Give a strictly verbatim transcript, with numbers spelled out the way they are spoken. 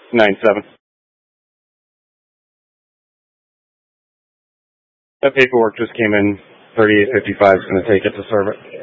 nine seven. That paperwork just came in. thirty-eight fifty-five is going to take it to serve it.